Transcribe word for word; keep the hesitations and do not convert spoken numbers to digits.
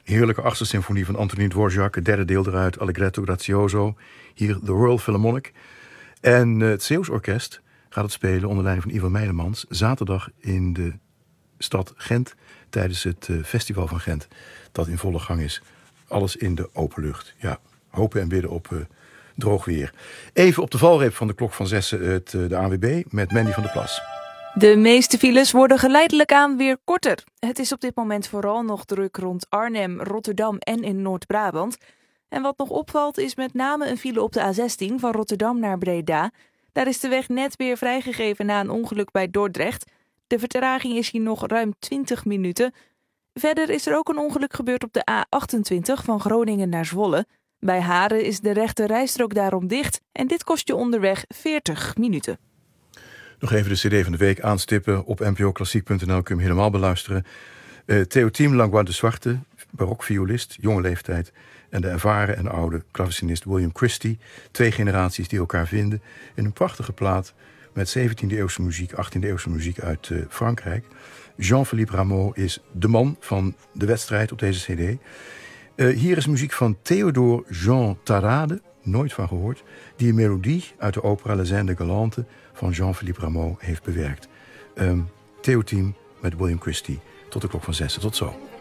heerlijke achtste symfonie van Antonin Dvorak. Het derde deel eruit, Allegretto Grazioso. Hier de Royal Philharmonic. En uh, het Zeeuws Orkest gaat het spelen onder leiding van Ivo Meijlemans. Zaterdag in de stad Gent tijdens het uh, Festival van Gent. Dat in volle gang is. Alles in de open lucht. Ja, hopen en bidden op uh, droog weer. Even op de valreep van de klok van zessen het, uh, de A N W B met Mandy van der Plas. De meeste files worden geleidelijk aan weer korter. Het is op dit moment vooral nog druk rond Arnhem, Rotterdam en in Noord-Brabant. En wat nog opvalt is met name een file op de A zestien van Rotterdam naar Breda. Daar is de weg net weer vrijgegeven na een ongeluk bij Dordrecht. De vertraging is hier nog ruim twintig minuten. Verder is er ook een ongeluk gebeurd op de A achtentwintig van Groningen naar Zwolle. Bij Haren is de rechte rijstrook daarom dicht en dit kost je onderweg veertig minuten. Nog even de cd van de week aanstippen. Op n p o klassiek punt n l kun je hem helemaal beluisteren. Uh, Théotime Langlois de Zwarte, barokviolist, jonge leeftijd. En de ervaren en oude klavecinist William Christie. Twee generaties die elkaar vinden in een prachtige plaat met zeventiende-eeuwse muziek, achttiende-eeuwse muziek uit uh, Frankrijk. Jean-Philippe Rameau is de man van de wedstrijd op deze cd. Uh, hier is muziek van Théodore Jean Tarade, nooit van gehoord, die een melodie uit de opera Les Indes Galantes van Jean-Philippe Rameau heeft bewerkt. Um, Théotime met William Christie. Tot de klok van zes. Tot zo.